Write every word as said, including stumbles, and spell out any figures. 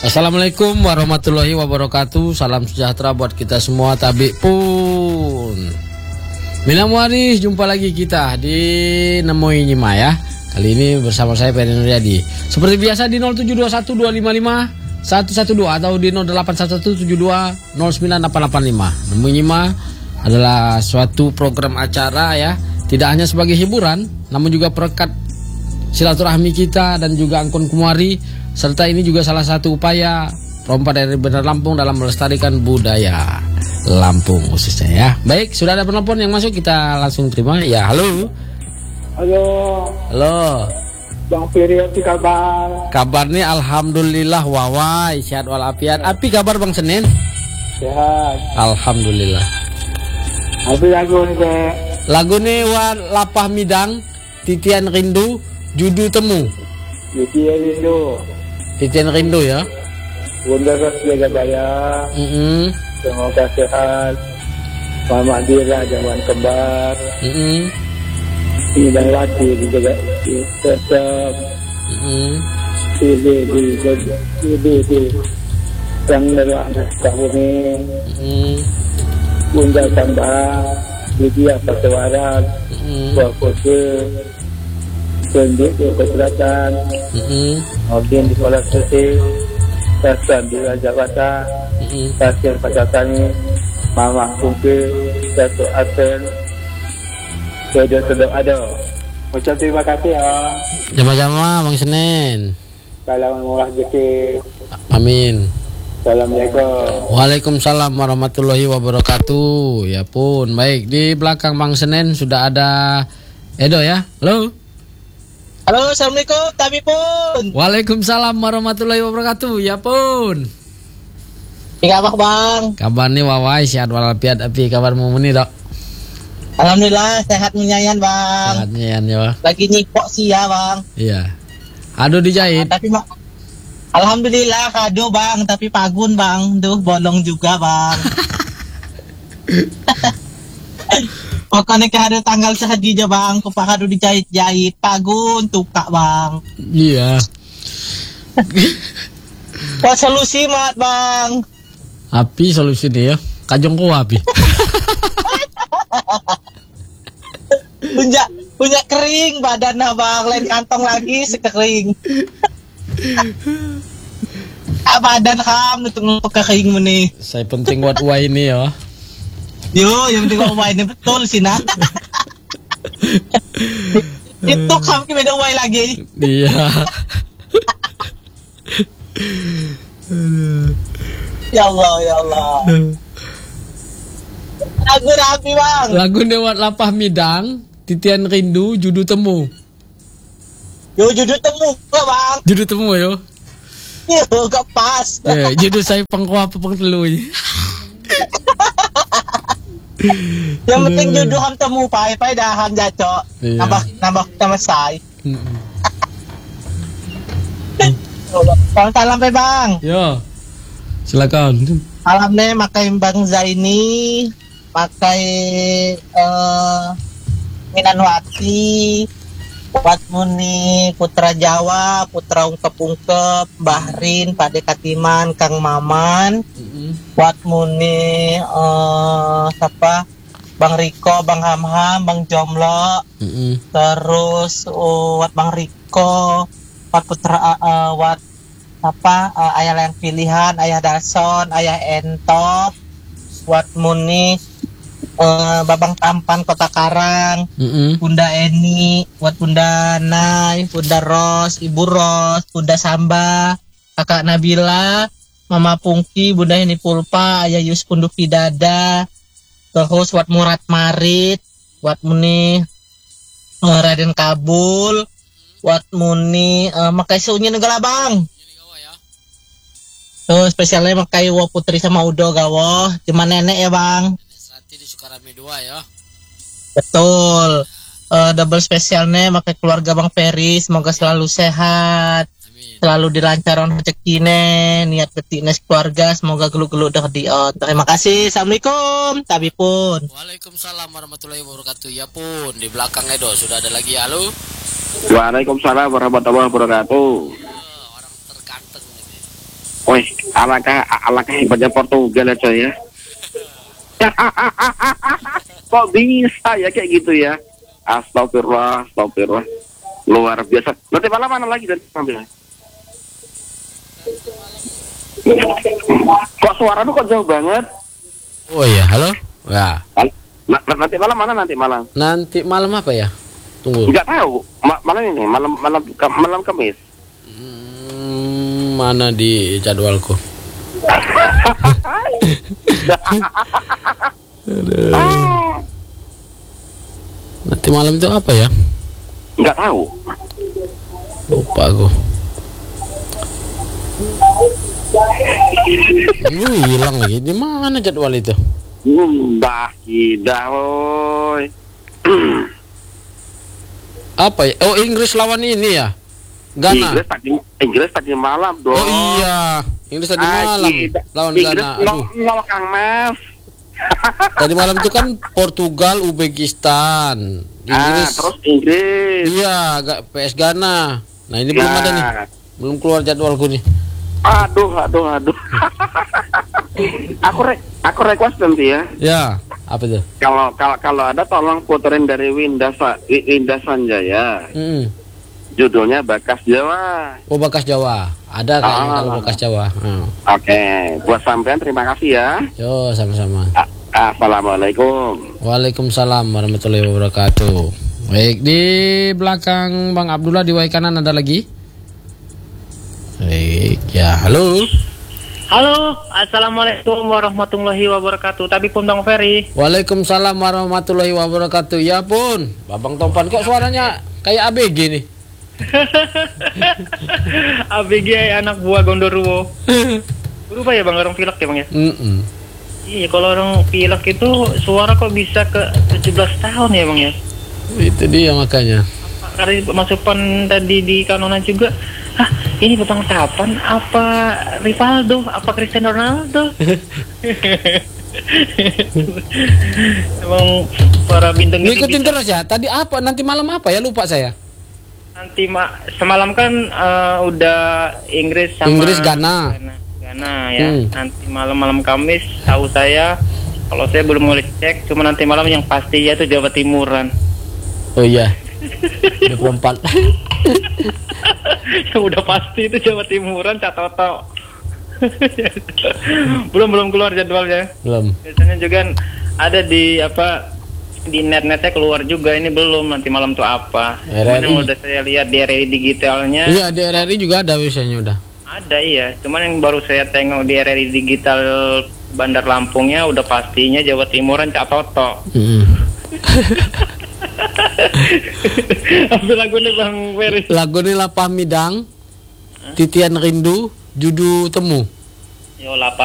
Assalamualaikum warahmatullahi wabarakatuh. Salam sejahtera buat kita semua. Tabi pun Minam Waris, jumpa lagi kita di Nemoi Nyima ya. Kali ini bersama saya Ferry Nuryadi. Seperti biasa di nol tujuh dua satu dua lima lima satu satu dua atau di nol delapan satu satu tujuh dua nol sembilan delapan delapan lima. Nemoi Nyima adalah suatu program acara ya, tidak hanya sebagai hiburan, namun juga perekat silaturahmi kita dan juga angkon kumari. Serta ini juga salah satu upaya Rompa dari Benar Lampung dalam melestarikan budaya Lampung khususnya ya. Baik, sudah ada penelpon yang masuk, kita langsung terima. Ya, halo. Halo. Halo. Bang Ferry, apa kabar? Kabar nih alhamdulillah wawai sehat walafiat. Api kabar Bang Senin? Sehat. Alhamdulillah. Apa lagu nih, Be? Lagu nih Wan Lapah Midang, Titian Rindu, Judu Temu. Titian Rindu. Titian Rindu ya. Bunda Ros jaga daya. Mm -hmm. Semoga sehat. Mama Dira jangan kembar. Mm -hmm. Indah Wati dijaga tetap. Mm -hmm. Ini di ini di yang dalam tahun ini. Mm -hmm. Bunda tambah Lydia Pasawaran. Mm -hmm. Buah Kota. Pendek di Keselatan. Mm -hmm. Kemudian di Kuala Sesi. Tasan di Raja Bata. Mm -hmm. Tasan Pasatani. Mama Kumpi. Datuk Asen. Sudah sedang ada. Ucap terima kasih ya. Sama-sama Bang Senin. Salam murah rezeki. Amin. Assalamualaikum. Waalaikumsalam warahmatullahi wabarakatuh. Ya pun, baik, di belakang Bang Senin sudah ada Edo ya. Halo. Halo, assalamualaikum, Tabi pun. Waalaikumsalam warahmatullahi wabarakatuh. Ya pun. Kabar Bang. Kabar nih wawai sehat walafiat. Api kabarmu meni dok? Alhamdulillah sehat menyayan Bang. Sehat menyayan ya. Lagi nyipok sih ya Bang. Iya. Aduh dijahit. Tapi mak Alhamdulillah kado Bang, tapi pagun Bang. Duh bolong juga Bang. Pokoknya kado tanggal sehadinya Bang, kupak kado dijahit-jahit, pagun tukak Bang. Iya. Kok solusi mat Bang? Api solusi nih ya. Kajong ko api. punya punya kering badan Bang, lain kantong lagi sekering. Ah, badan ham nutup kering meni. Saya penting buat uai ini ya. Yo, yang penting uai ini betul sih nah. Itu ham kita beda uai lagi. Iya. Ya Allah, ya Allah. Lagu rapi Bang. Lagu Dewat Lapah Midang, Titian Rindu, Judu Temu. Yo judul temu gak Bang? Judu Temu yo. Yo gak pas. Eh, judu saya pengko apa pengtelu. Yang penting judul ham temu pai-pai dah ham jacok. Iya. Nambah nambah nambah say. Mm-mm. Salam salam pe Bang. Yo. Silakan. Alamnya makai Bang Zaini, pakai uh, Minanwati, Wat Muni, Putra Jawa, Putra Ungkep-Ungkep, Bahrin, Pade Katiman, Kang Maman, Mm-hmm. Wat Muni, uh, siapa? Bang Riko, Bang Hamham, Bang Jomlo, Mm-hmm. terus uh, Wat Bang Riko, Wat Putra, uh, uh, Wat apa uh, ayah yang pilihan, ayah Dason, ayah Entok, Wat Muni, uh, Babang Tampan Kota Karang, Mm-hmm. Bunda Eni, Wat Bunda Nay, Bunda Ros, Ibu Ros, Bunda Samba, Kakak Nabila, Mama Pungki, Bunda Heni Pulpa, Ayah Yus Punduki Dada, terus Wat Murad Marit, Wat Muni, uh, Raden Kabul, Wat Muni, uh, Makai Sunyi Negara Bang. Tuh spesialnya makai Wo Putri sama Udo gawo, cuma nenek ya Bang. Sati di Sukarame dua ya. Betul. Uh, double spesialnya makai keluarga Bang Ferry, semoga selalu sehat. Amin. Selalu dilancaran rezekine, niat betiknes keluarga, semoga gelu-gelu dah diot. Terima kasih. Assalamualaikum. Tabi pun. Waalaikumsalam warahmatullahi wabarakatuh. Ya pun, di belakang Edo sudah ada lagi. Halo. Waalaikumsalam warahmatullahi wabarakatuh. Orang terganteng ini. Woi, Alangkah alangkah hebatnya Portugal ya coy ya. Kok bisa ya kayak gitu ya? Astagfirullah, astagfirullah. Luar biasa. Nanti malam mana lagi dan ambil? Kok suara lu kok jauh banget? Oh iya, halo. Ya. Nah, nanti malam mana nanti malam? Nanti malam apa ya? Tunggu. Enggak tahu. Ma malam ini, malam malam malam Kamis. Hmm, mana di jadwalku? Nanti malam itu apa ya? Enggak tahu. Lupa aku. Uh, hilang lagi. Di mana jadwal itu? Mbah Kidah, woi. Apa ya? Oh, Inggris lawan ini ya? Ghana. Inggris tadi Inggris tadi malam dong. Oh iya, Inggris tadi malam lawan Inggris Ghana. Aduh. nol Kang Mas. Tadi malam itu kan Portugal, Uzbekistan. Inggris. Ah, terus Inggris. Iya, agak P S Ghana. Nah, ini belum Nah. ada nih. Belum keluar jadwalku nih. Aduh, aduh, aduh. aku re aku request nanti ya. Ya, apa itu? Kalau kalau kalau ada tolong puterin dari Winda Sa- Winda Sanjaya. Mm-mm. Judulnya Bakas Jawa. Oh, Bakas Jawa. Ada kayaknya Ah. kalau Bakas Jawa. Hmm. Oke, buat sampean terima kasih ya. Yo, sama-sama. A- Assalamualaikum. Waalaikumsalam warahmatullahi wabarakatuh. Baik, di belakang Bang Abdullah di wai kanan ada lagi. Baik, ya, halo. Halo, assalamualaikum warahmatullahi wabarakatuh. Tapi pun Bang Ferry. Waalaikumsalam warahmatullahi wabarakatuh. Ya pun, Babang Topan kok suaranya kayak A B G nih. A B G anak buah Gondoruo. Berubah ya Bang, orang pilek ya Bang ya? Mm-mm. Iya, kalau orang pilek itu suara kok bisa ke tujuh belas tahun ya Bang ya? Itu dia makanya. Karena masukan tadi di Kanona juga, ah ini Bang Tapan apa Rivaldo, apa Cristiano Ronaldo? Emang para bintang Ngikutin terus ya. Tadi apa? Nanti malam apa ya? Lupa saya. Nanti ma semalam kan eh, udah Inggris sama Inggris Ghana. Ghana, Ghana ya. Hmm. Nanti malam-malam Kamis tahu saya, kalau saya belum mulai cek, cuma nanti malam yang pasti ya itu Jawa Timuran. Oh iya. dua puluh empat. Yang udah pasti itu Jawa Timuran, Catoto. belum belum keluar jadwalnya. Belum. Biasanya juga ada di apa di net-netnya keluar juga, ini belum. Nanti malam tuh apa? R R I. Cuman yang udah saya lihat di R R I digitalnya. Iya, di R R I juga ada biasanya udah. Ada iya, cuman yang baru saya tengok di R R I digital Bandar Lampungnya udah pastinya Jawa Timuran Cak Toto. Mm. Apa lagu nih Bang Ferry? Lagu ini Lapah Midang, Titian Rindu, Judu Temu. Yo lapa